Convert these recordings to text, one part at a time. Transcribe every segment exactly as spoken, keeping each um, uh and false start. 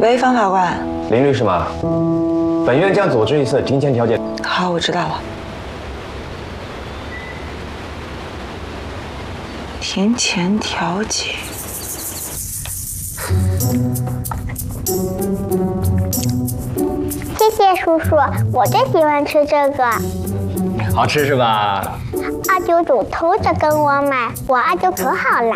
喂，方法官。 林律师吗？本院将组织一次庭前调解。 好，我知道了。庭前调解。 谢谢叔叔，我最喜欢吃这个。 好吃是吧？ 二舅主偷着跟我买，我二舅可好了。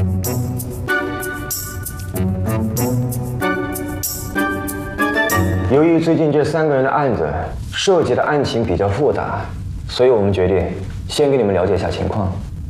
由于最近这三个人的案子涉及的案情比较复杂，所以我们决定先给你们了解一下情况。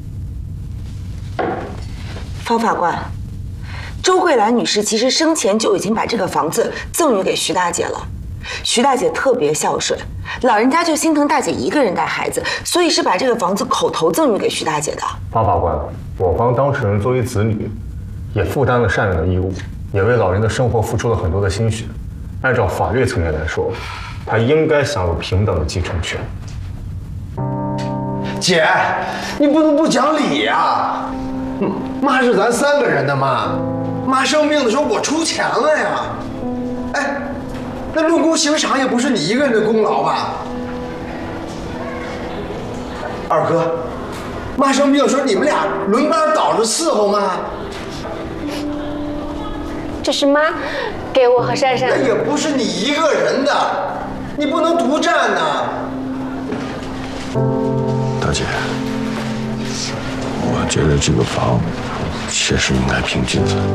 方法官，周桂兰女士其实生前就已经把这个房子赠予给徐大姐了。徐大姐特别孝顺，老人家就心疼大姐一个人带孩子，所以是把这个房子口头赠予给徐大姐的。 方法官，我方当事人作为子女，也负担了赡养的义务，也为老人的生活付出了很多的心血。 按照法律层面来说，他应该享有平等的继承权。 姐，你不能不讲理呀！妈是咱三个人的妈，妈生病的时候我出钱了呀。哎，那论功行赏也不是你一个人的功劳吧？二哥，妈生病的时候你们俩轮班倒着伺候妈。 这是妈给我和珊珊。 那也不是你一个人的，你不能独占呐。 大姐，我觉得这个房确实应该平均分。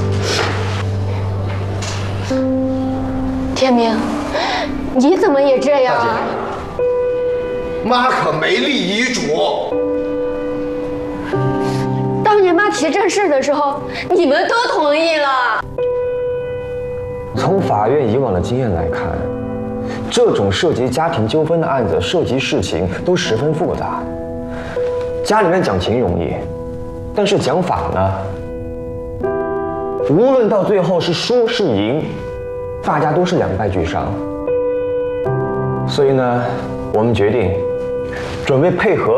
天明，你怎么也这样啊？ 妈可没立遗嘱。 当年妈提正事的时候，你们都同意了。 从法院以往的经验来看，这种涉及家庭纠纷的案子，涉及事情都十分复杂。家里面讲情容易，但是讲法呢，无论到最后是输是赢，大家都是两败俱伤。所以呢，我们决定准备配合